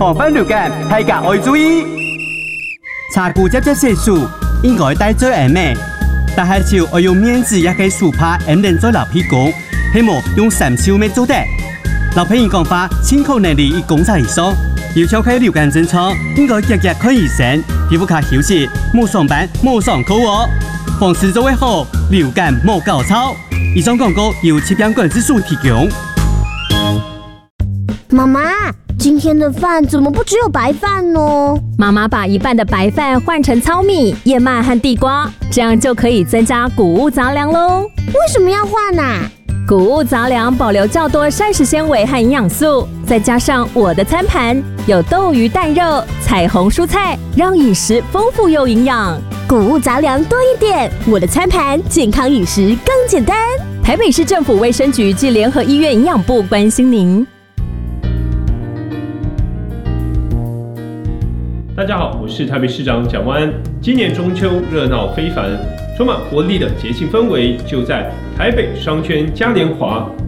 防范流感，大家要注意。茶具接洗漱，应该帶最啱嘅，但係就要用面紙也可以梳拍，唔能再流屁股，希望用3手咩做得。老朋友講法，清口能力以工作嚟說，要敲開流感症狀，應該日日看醫生，皮膚卡休息，冇上班冇上課喎，防治做會好，流感冇搞錯。以上廣告由疾病管制署提供。 媽媽，今天的飯怎麼不只有白飯呢？ 媽媽把一半的白飯換成糙米、燕麥和地瓜，這樣就可以增加穀物雜糧嘍。 為什麼要換啊？ 穀物雜糧保留較多膳食纖維和營養素，再加上我的餐盤有豆魚蛋肉、彩虹蔬菜，讓飲食豐富又營養。 穀物雜糧多一點，我的餐盤健康飲食更簡單。 台北市政府衛生局暨聯合醫院營養部關心您。 大家好，我是台北市長蔣萬安。今年中秋熱鬧非凡，充滿活力的節慶氛圍就在台北商圈嘉年華